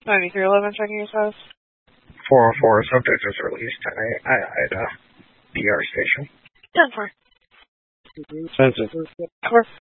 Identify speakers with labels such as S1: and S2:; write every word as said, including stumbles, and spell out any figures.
S1: ninety-three eleven, checking your status.
S2: four oh four, subject is released at, at, at uh, D R station.
S1: ten four.
S3: Spencer.
S1: Four.